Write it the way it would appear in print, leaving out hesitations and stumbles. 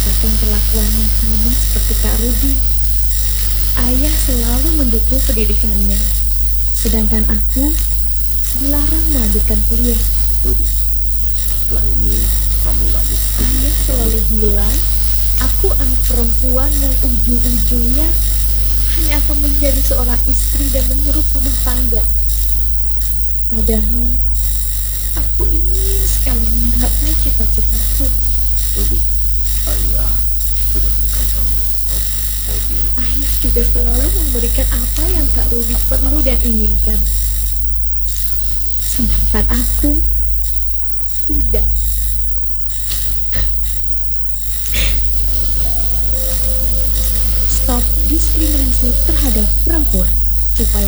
merasakan perlakuan yang sama seperti Kak Rudi. Ayah selalu mendukung pendidikannya, sedangkan aku dilarang melanjutkan kuliah. Rudi, setelah ini kamu lanjut studi Ayah S3 kamu selalu ya. bilang aku anak perempuan yang ujung-ujungnya hanya akan menjadi seorang istri dan mengurus rumah tangga. Padahal aku ingin sekali menggapai cita-citaku. Rudi, ayah sudah berikan kamu laptop, mobil, Ayah juga dan selalu lain-lain. memberikan apa yang Kak Rudi perlu dan inginkan. Sedangkan aku tidak. Stop diskriminasi terhadap perempuan. Upaya